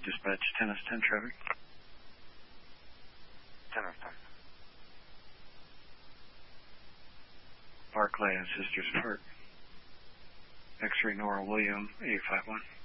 Dispatch, Tennis 10 traffic. Tennis 10. Barclay and Sisters Park. X-ray Nora William, 851.